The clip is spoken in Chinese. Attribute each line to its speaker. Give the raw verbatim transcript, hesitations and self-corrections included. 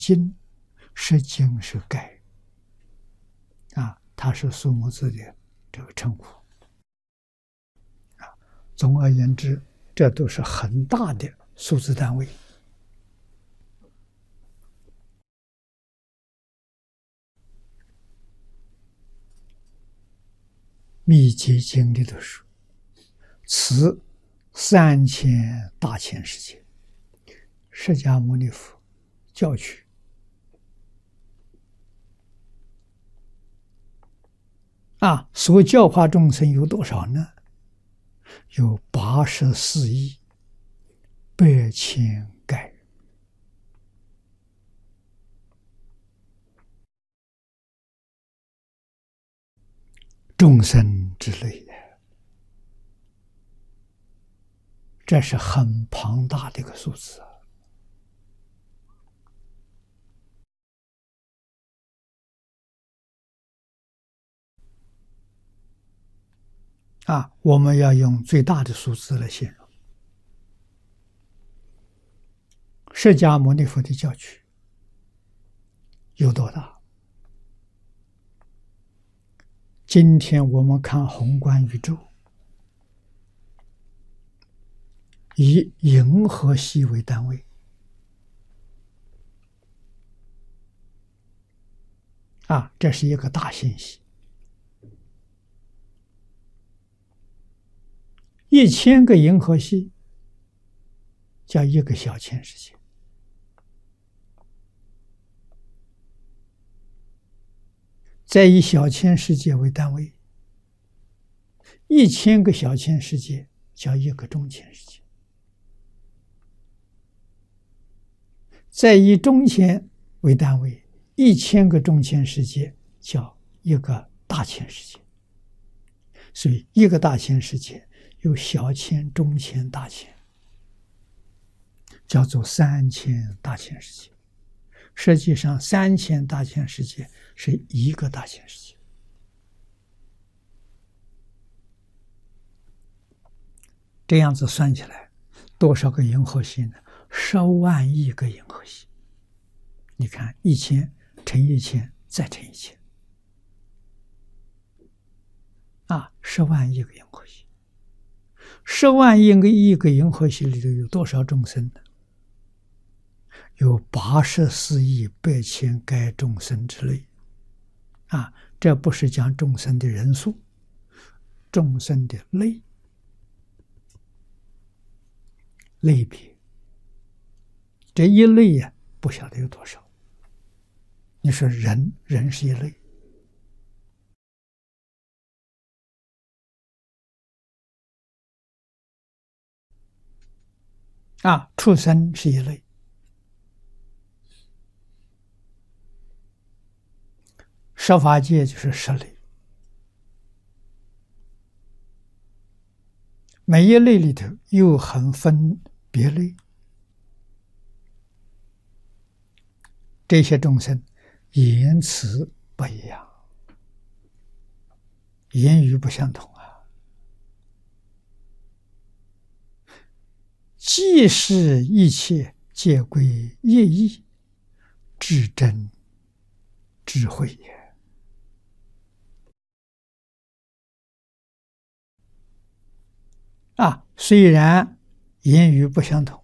Speaker 1: 经，是经是盖啊，它是数目字的这个称呼啊。总而言之，这都是很大的数字单位。密集经里头说，此三千大千世界，释迦牟尼佛教取啊，所教化众生有多少呢？有八十四亿八千盖。众生之类的，这是很庞大的一个数字啊！啊，我们要用最大的数字来形容。释迦牟尼佛的教区有多大？今天我们看宏观宇宙，以银河系为单位啊，这是一个大星系。一千个银河系叫一个小千世界。再以小千世界为单位，一千个小千世界叫一个中千世界。再以中千为单位，一千个中千世界叫一个大千世界。所以一个大千世界有小千、中千、大千，叫做三千大千世界。实际上三千大千世界是一个大千世界。这样子算起来，多少个银河系呢？十万亿个银河系。你看，一千乘一千，再乘一千，啊，十万亿个银河系。十万亿个亿个银河系里头有多少众生呢？有八十四亿八千该众生之类，啊，这不是讲众生的人数，众生的类类别，这一类呀、啊，不晓得有多少。你说人，人是一类，啊，畜生是一类。十法界就是十类，每一类里头又很分别类。这些众生言辞不一样，言语不相同啊。即是一切皆归业意，至真智慧也。啊，虽然言语不相同，